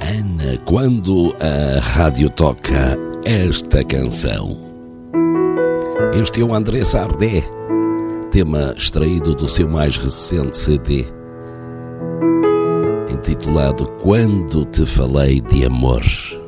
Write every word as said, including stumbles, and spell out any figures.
Ana, quando a rádio toca esta canção. Este é o André Sardé, tema extraído do seu mais recente C D, intitulado Quando Te Falei de Amor.